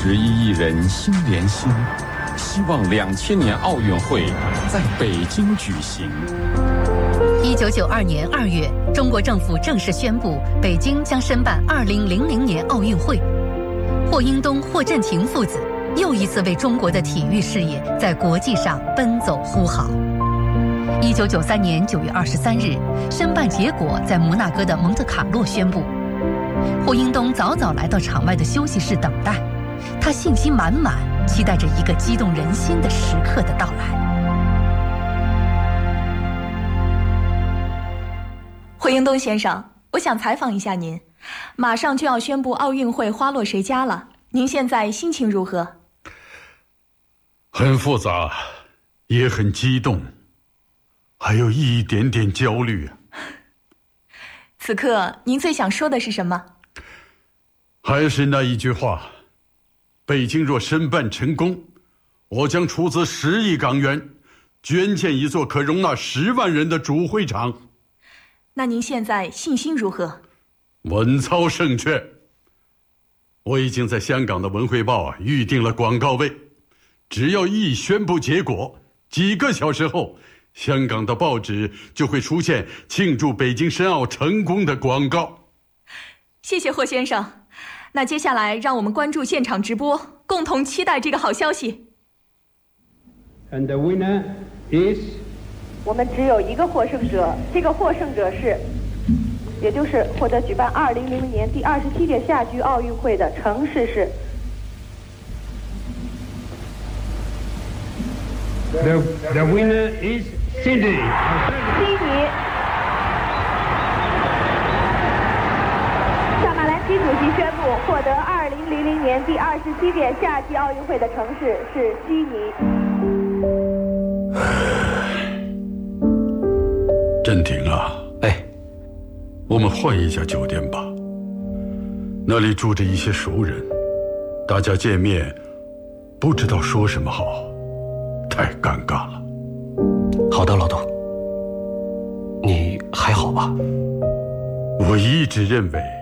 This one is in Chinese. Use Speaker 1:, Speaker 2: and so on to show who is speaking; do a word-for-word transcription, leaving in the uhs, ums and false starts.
Speaker 1: 十一亿人心连心，希望两千年奥运会在北京举行。
Speaker 2: 一九九二年二月，中国政府正式宣布，北京将申办二零零零年奥运会。霍英东、霍震霆父子又一次为中国的体育事业在国际上奔走呼号。一九九三年九月二十三日，申办结果在摩纳哥的蒙特卡洛宣布。霍英东早早来到场外的休息室等待，他信心满满，期待着一个激动人心的时刻的到来。
Speaker 3: 霍英东先生，我想采访一下您，马上就要宣布奥运会花落谁家了，您现在心情如何？
Speaker 4: 很复杂，也很激动，还有一点点焦虑。
Speaker 3: 此刻您最想说的是什么？
Speaker 4: 还是那一句话，北京若申办成功，我将出资十亿港元，捐建一座可容纳十万人的主会场。
Speaker 3: 那您现在信心如何？
Speaker 4: 稳操胜券。我已经在香港的文汇报啊预定了广告位，只要一宣布结果，几个小时后，香港的报纸就会出现庆祝北京申奥成功的广告。
Speaker 3: 谢谢霍先生。那接下来让我们关注现场直播，共同期待这个好消息。
Speaker 5: And the winner is
Speaker 6: 我们只有一个获胜者，这个获胜者是，也就是获得举办二零零零年第二十七届夏季奥运会的城市是。
Speaker 5: the the winner is Sydney.
Speaker 6: 悉尼。萨马兰基主席宣布，获得二零零零年第二十七届夏季奥运会的城市是悉尼。
Speaker 4: 振霆啊，
Speaker 7: 哎，
Speaker 4: 我们换一家酒店吧，那里住着一些熟人，大家见面不知道说什么好，太尴尬了。
Speaker 7: 好的，老董，你还好吧？
Speaker 4: 我一直认为